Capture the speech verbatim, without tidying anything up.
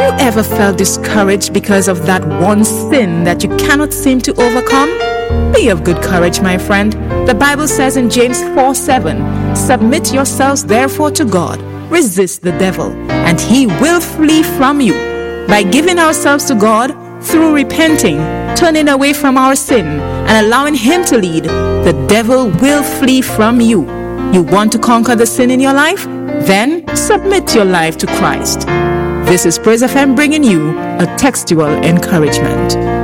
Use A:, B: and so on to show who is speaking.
A: you ever felt discouraged because of that one sin that you cannot seem to overcome? Be of good courage, my friend. The Bible says in James four seven, "Submit yourselves therefore to God, resist the devil, and he will flee from you." By giving ourselves to God, through repenting, turning away from our sin, and allowing him to lead, the devil will flee from you. You want to conquer the sin in your life? Then submit your life to Christ. This is Praise F M bringing you a textual encouragement.